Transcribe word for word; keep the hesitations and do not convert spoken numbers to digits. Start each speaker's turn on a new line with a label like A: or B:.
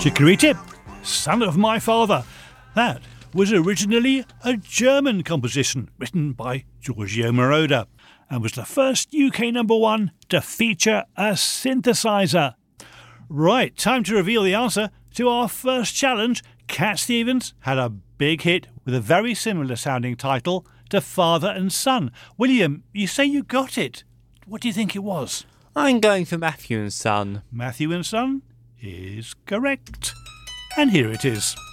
A: Chicory tip, Son of My Father. That was originally a German composition written by Giorgio Moroder and was the first U K number one to feature a synthesizer. Right, time to reveal the answer to our first challenge. Cat Stevens had a big hit with a very similar sounding title to Father and Son. William, you say you got it. What do you think it was?
B: I'm going for Matthew and Son.
A: Matthew and Son is correct. And here it is.